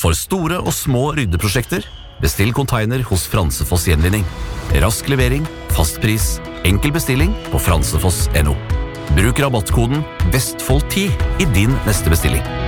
For store og små ryddeprosjekter, bestill container hos Fransefoss Gjenvinning. Rask levering, fast pris, enkel bestilling på fransefoss.no. Bruk rabattkoden VESTFOLD10 i din neste bestilling.